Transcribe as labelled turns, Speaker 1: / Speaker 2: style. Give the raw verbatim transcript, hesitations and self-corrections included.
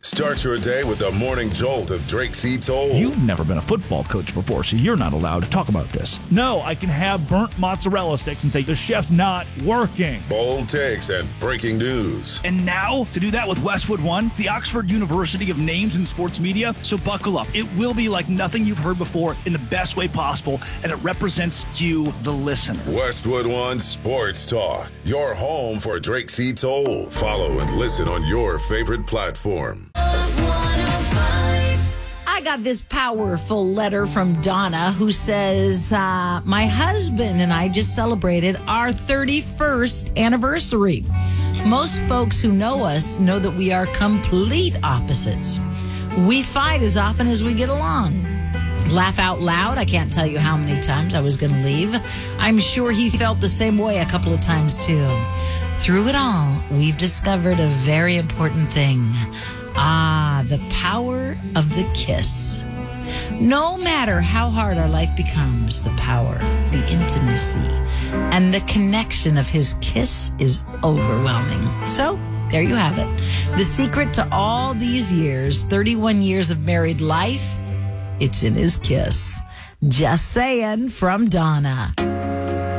Speaker 1: Start your day with the morning jolt of Drake C. Toll.
Speaker 2: You've never been a football coach before, so you're not allowed to talk about this. No, I can have burnt mozzarella sticks and say the chef's not working.
Speaker 1: Bold takes and breaking news.
Speaker 2: And now, to do that with Westwood One, the Oxford University of names in sports media. So buckle up. It will be like nothing you've heard before in the best way possible, and it represents you, the listener.
Speaker 1: Westwood One Sports Talk, your home for Drake C. Toll. Follow and listen on your favorite platform.
Speaker 3: I got this powerful letter from Donna who says, uh, my husband and I just celebrated our thirty-first anniversary. Most folks who know us know that we are complete opposites. We fight as often as we get along. Laugh out loud. I can't tell you how many times I was going to leave. I'm sure he felt the same way a couple of times too. Through it all, we've discovered a very important thing. Ah, the power of the kiss. No matter how hard our life becomes, the power, the intimacy, and the connection of his kiss is overwhelming. So, there you have it. The secret to all these years, thirty-one years of married life, it's in his kiss. Just saying, from Donna.